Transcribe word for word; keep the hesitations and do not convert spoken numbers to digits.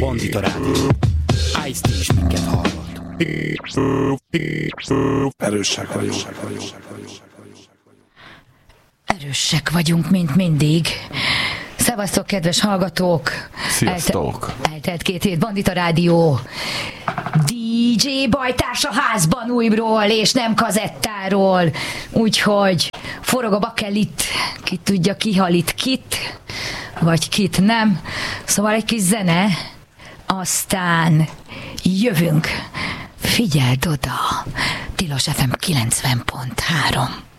Bandita Rádió. Ice-T is minket hallgat. Erősek vagyunk. Erősek vagyunk, mint mindig. Szevasztok, kedves hallgatók! Sziasztok! Elte- eltelt két hét, Bandita Rádió. dé dzsé Bajtárs a házban újból, és nem kazettáról. Úgyhogy forog a bakelit, ki tudja, ki hal itt kit, vagy kit nem. Szóval egy kis zene, aztán jövünk. Figyeld oda! Tilos ef em kilencven pont három.